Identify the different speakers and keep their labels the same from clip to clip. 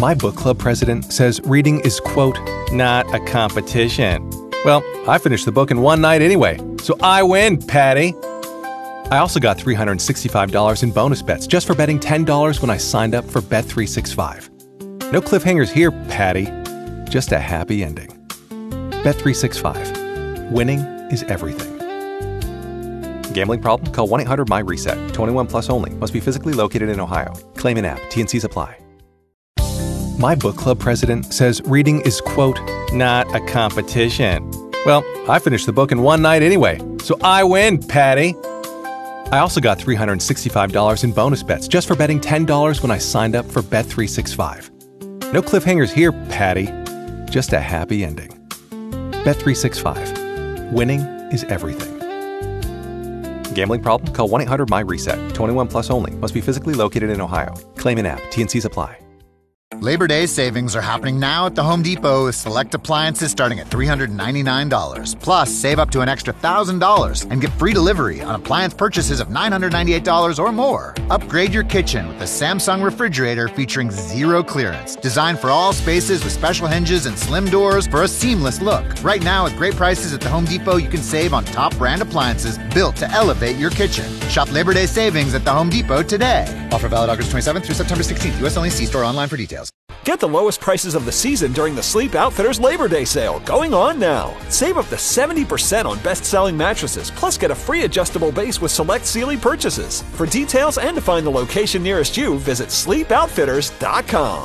Speaker 1: My book club president says reading is, quote, not a competition. Well, I finished the book in one night anyway, so I win, Patty. I also got $365 in bonus bets just for betting $10 when I signed up for Bet365. No cliffhangers here, Patty. Just a happy ending. Bet365. Winning is everything. Gambling problem? Call 1-800-MY-RESET. 21 plus only. Must be physically located in Ohio. Claim in app. T&Cs apply. My book club president says reading is, quote, not a competition. Well, I finished the book in one night anyway, so I win, Patty. I also got $365 in bonus bets just for betting $10 when I signed up for Bet365. No cliffhangers here, Patty. Just a happy ending. Bet365. Winning is everything. Gambling problem? Call 1-800-MY-RESET. 21 plus only. Must be physically located in Ohio. Claim in app. T&Cs apply.
Speaker 2: Labor Day savings are happening now at the Home Depot with select appliances starting at $399. Plus, save up to an extra $1,000 and get free delivery on appliance purchases of $998 or more. Upgrade your kitchen with a Samsung refrigerator featuring zero clearance. Designed for all spaces with special hinges and slim doors for a seamless look. Right now, with great prices at the Home Depot, you can save on top brand appliances built to elevate your kitchen. Shop Labor Day savings at the Home Depot today. Offer valid August 27th through September 16th. U.S. only. See store online for details.
Speaker 3: Get the lowest prices of the season during the Sleep Outfitters Labor Day sale, going on now. Save up to 70% on best-selling mattresses, plus get a free adjustable base with select Sealy purchases. For details and to find the location nearest you, visit sleepoutfitters.com.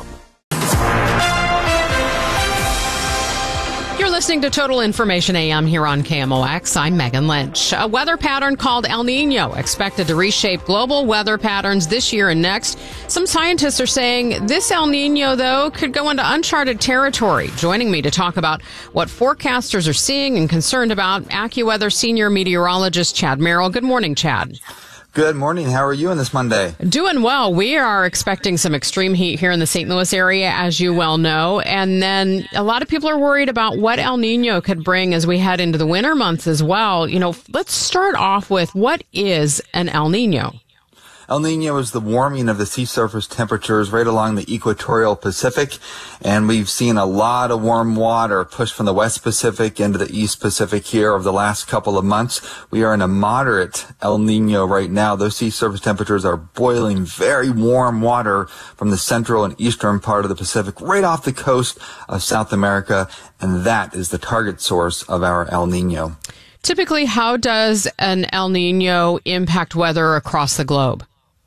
Speaker 4: You're listening to Total Information AM here on KMOX. I'm Megan Lynch. A weather pattern called El Nino expected to reshape global weather patterns this year and next. Some scientists are saying this El Nino, though, could go into uncharted territory. Joining me to talk about what forecasters are seeing and concerned about, AccuWeather senior meteorologist Chad Merrill. Good morning, Chad.
Speaker 5: Good morning. How are you on this Monday?
Speaker 4: Doing well. We are expecting some extreme heat here in the St. Louis area, as you well know. And then a lot of people are worried about what El Nino could bring as we head into the winter months as well. You know, let's start off with what is an El Nino?
Speaker 5: El Nino is the warming of the sea surface temperatures right along the equatorial Pacific, and we've seen a lot of warm water push from the West Pacific into the East Pacific here over the last couple of months. We are in a moderate El Nino right now. Those sea surface temperatures are boiling very warm water from the central and eastern part of the Pacific right off the coast of South America, and that is the target source of our El Nino.
Speaker 4: Typically, how does an El Nino impact weather across the globe?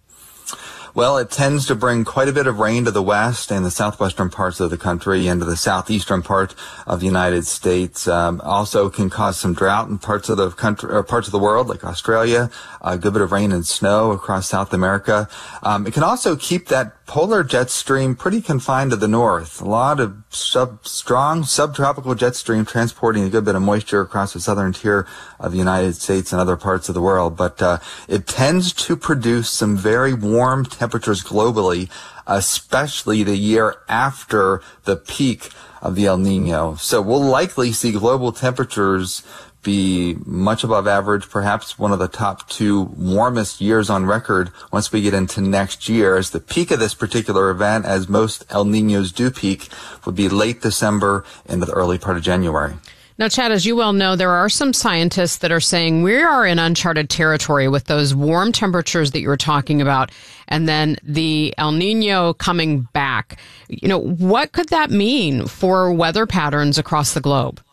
Speaker 5: Well, it tends to bring quite a bit of rain to the west and the southwestern parts of the country and to the southeastern part of the United States. Also can cause some drought in parts of the country or parts of the world like Australia. A good bit of rain and snow across South America. It can also keep that polar jet stream pretty confined to the north. A lot of strong subtropical jet stream transporting a good bit of moisture across the southern tier of the United States and other parts of the world. But it tends to produce some very warm temperatures globally, especially the year after the peak of the El Nino. So we'll likely see global temperatures be much above average, perhaps one of the top two warmest years on record once we get into next year. As the peak of this particular event, as most El Ninos do peak, would be late December into the early part of January.
Speaker 4: Now, Chad, as you well know, there are some scientists that are saying we are in uncharted territory with those warm temperatures that you were talking about, and then the El Nino coming back. You know, what could that mean for weather patterns across the globe?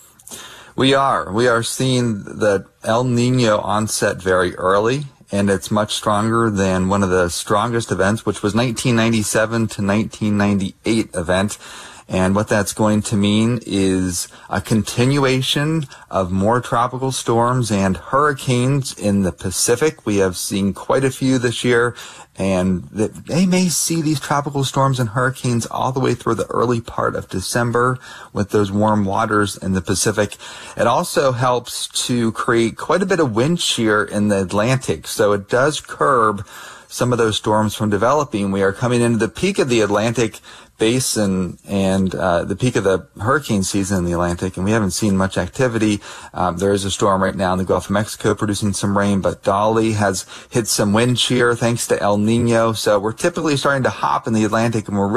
Speaker 5: We are seeing the El Nino onset very early, and it's much stronger than one of the strongest events, which was 1997 to 1998 event. And what that's going to mean is a continuation of more tropical storms and hurricanes in the Pacific. We have seen quite a few this year, and they may see these tropical storms and hurricanes all the way through the early part of December with those warm waters in the Pacific. It also helps to create quite a bit of wind shear in the Atlantic, so it does curb some of those storms from developing. We are coming into the peak of the Atlantic basin and the peak of the hurricane season in the Atlantic, and we haven't seen much activity. There is a storm right now in the Gulf of Mexico producing some rain, but Dolly has hit some wind shear thanks to El Nino. So we're typically starting to hop in the Atlantic, and we're